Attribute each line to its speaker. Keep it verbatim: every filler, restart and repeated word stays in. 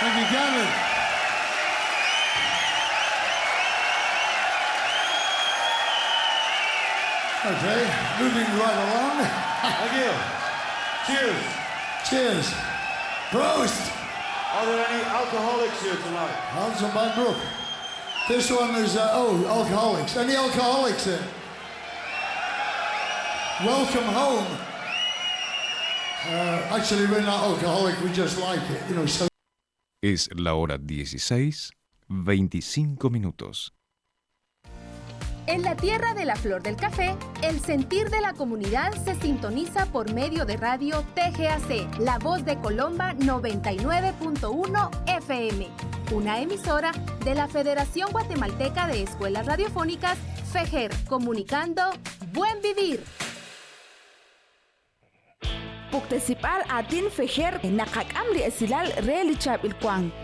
Speaker 1: Thank you, Gavin. Okay, moving right along.
Speaker 2: Thank you. Cheers.
Speaker 1: Cheers. Prost.
Speaker 2: Are there any alcoholics here tonight?
Speaker 1: Hans van my Brook. This one is, uh, oh, alcoholics. Any alcoholics here? Welcome home. Uh, actually, we're not alcoholic, we just like it, you know, so.
Speaker 3: Es la hora dieciséis, veinticinco minutos.
Speaker 4: En la tierra de la flor del café, el sentir de la comunidad se sintoniza por medio de radio T G A C, La Voz de Colomba noventa y nueve punto uno F M, una emisora de la Federación Guatemalteca de Escuelas Radiofónicas, FEGER, comunicando Buen Vivir.
Speaker 5: Puktesipal atin FEGER nakakam li asilal relichab ilkwang.